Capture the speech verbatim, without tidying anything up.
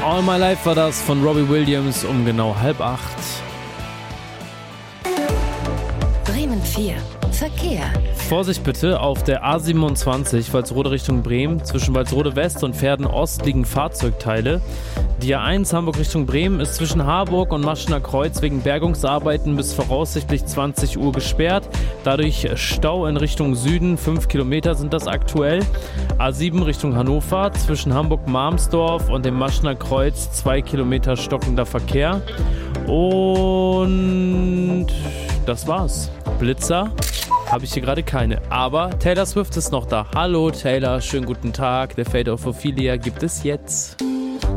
All My Life war das von Robbie Williams um genau halb acht. Bremen vier. Verkehr. Vorsicht bitte, auf der A siebenundzwanzig, Walsrode Richtung Bremen, zwischen Walsrode West und Verden Ost liegen Fahrzeugteile. Die A eins Hamburg Richtung Bremen ist zwischen Harburg und Maschener Kreuz wegen Bergungsarbeiten bis voraussichtlich zwanzig Uhr gesperrt. Dadurch Stau in Richtung Süden, fünf Kilometer sind das aktuell. A sieben Richtung Hannover, zwischen Hamburg-Marmsdorf und dem Maschener Kreuz, zwei Kilometer stockender Verkehr. Und das war's. Blitzer habe ich hier gerade keine. Aber Taylor Swift ist noch da. Hallo Taylor, schönen guten Tag. Der Fate of Ophelia gibt es jetzt.